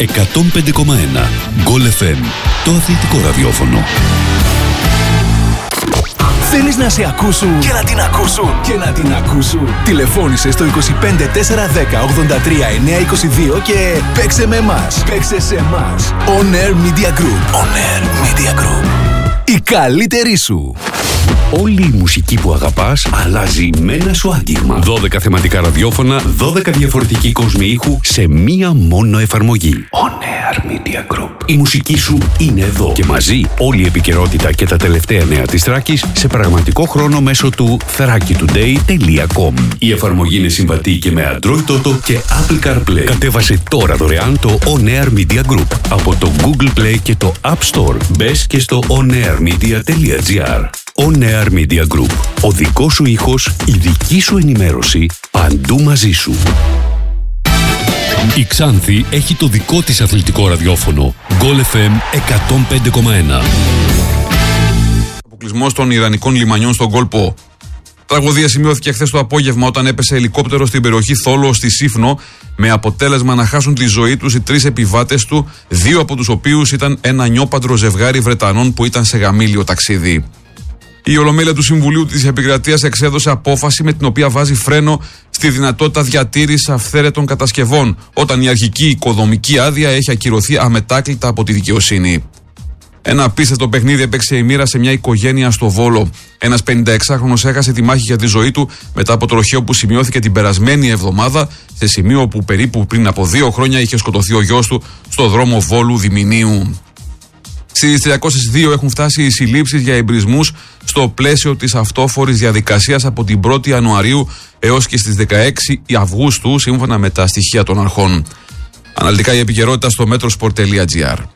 105,1 Goal FM, το αθλητικό ραδιόφωνο. Θέλεις να σε ακούσουν και να την ακούσουν και να την ακούσουν? Τηλεφώνησε στο 25 410 83 922 και παίξε με εμάς. Παίξε σε εμάς. On Air Media Group. On Air Media Group. Η καλύτερη σου. Όλη η μουσική που αγαπάς αλλάζει με ένα σου άγγιγμα. 12 θεματικά ραδιόφωνα, 12 διαφορετικοί κόσμοι ήχου σε μία μόνο εφαρμογή. On Air Media Group. Η μουσική σου είναι εδώ. Και μαζί όλη η επικαιρότητα και τα τελευταία νέα της Θράκης σε πραγματικό χρόνο μέσω του thrakitoday.com. Η εφαρμογή είναι συμβατή και με Android Auto και Apple CarPlay. Κατέβασε τώρα δωρεάν το On Air Media Group από το Google Play και το App Store. Μπες και στο onairmedia.gr. On Air Media Group. Ο δικός σου ήχος, η δική σου ενημέρωση, παντού μαζί σου. Η Ξάνθη έχει το δικό της αθλητικό ραδιόφωνο. Goal FM 105,1. Αποκλεισμός των Ιρανικών λιμανιών στον κόλπο. Τραγωδία σημειώθηκε χθες το απόγευμα όταν έπεσε ελικόπτερο στην περιοχή Θόλο στη Σύφνο, με αποτέλεσμα να χάσουν τη ζωή τους οι 3 επιβάτες του, 2 από τους οποίους ήταν ένα νιόπαντρο ζευγάρι Βρετανών που ήταν σε γαμήλιο ταξίδι. Η Ολομέλεια του Συμβουλίου της Επικρατείας εξέδωσε απόφαση με την οποία βάζει φρένο στη δυνατότητα διατήρησης αυθαίρετων κατασκευών, όταν η αρχική οικοδομική άδεια έχει ακυρωθεί αμετάκλητα από τη δικαιοσύνη. Ένα απίστευτο παιχνίδι έπαιξε η μοίρα σε μια οικογένεια στο Βόλο. Ένας 56χρονος έχασε τη μάχη για τη ζωή του μετά από τροχαίο που σημειώθηκε την περασμένη εβδομάδα, σε σημείο όπου περίπου πριν από 2 χρόνια είχε σκοτωθεί ο γιος του στο δρόμο Βόλου Δημηνίου. Στις 302 έχουν φτάσει οι συλλήψεις για εμπρισμούς στο πλαίσιο της αυτόφορης διαδικασίας από την 1η Ιανουαρίου έως και στις 16 Αυγούστου, σύμφωνα με τα στοιχεία των αρχών. Αναλυτικά η επικαιρότητα στο metrosport.gr.